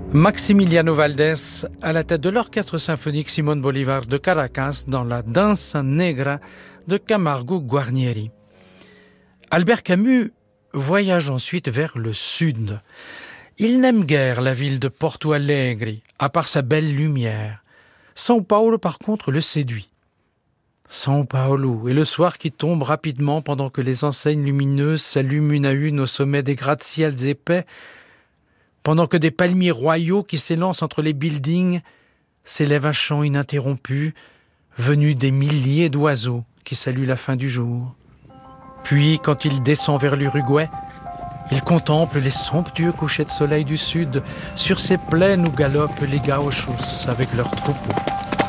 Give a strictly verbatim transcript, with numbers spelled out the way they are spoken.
Maximiliano Valdés à la tête de l'orchestre symphonique Simón Bolívar de Caracas dans la Danza Negra de Camargo Guarnieri. Albert Camus voyage ensuite vers le sud. Il n'aime guère la ville de Porto Alegre, à part sa belle lumière. São Paulo, par contre, le séduit. São Paulo, et le soir qui tombe rapidement pendant que les enseignes lumineuses s'allument une à une au sommet des gratte-ciels épais, pendant que des palmiers royaux qui s'élancent entre les buildings s'élève un chant ininterrompu, venu des milliers d'oiseaux qui saluent la fin du jour. Puis, quand il descend vers l'Uruguay, il contemple les somptueux couchers de soleil du sud sur ces plaines où galopent les gauchos avec leurs troupeaux.